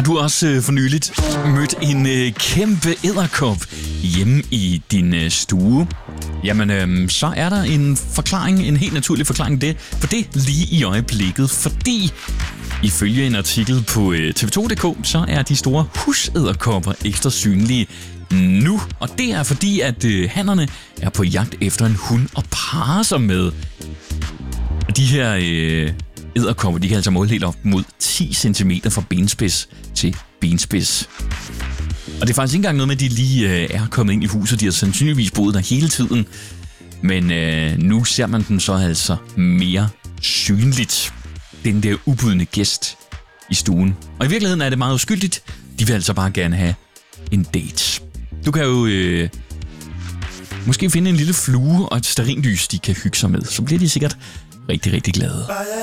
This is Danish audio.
du også for nyligt mødt en kæmpe edderkop hjemme i din stue? Jamen, så er der en forklaring, en helt naturlig forklaring for det lige i øjeblikket, fordi ifølge en artikel på tv2.dk, så er de store husedderkopper ekstra synlige nu, og det er fordi, at hannerne er på jagt efter en hund og parrer sig med. De her edderkopper, de kan altså måle helt op mod 10 cm fra benspids til benspids. Og det er faktisk ikke engang noget med, at de lige er kommet ind i huset. De har sandsynligvis boet der hele tiden. Men nu ser man den så altså mere synligt. Den der ubudne gæst i stuen. Og i virkeligheden er det meget uskyldigt. De vil altså bare gerne have en date. Du kan jo måske finde en lille flue og et stearinlys, de kan hygge sig med. Så bliver de sikkert rigtig, rigtig glade.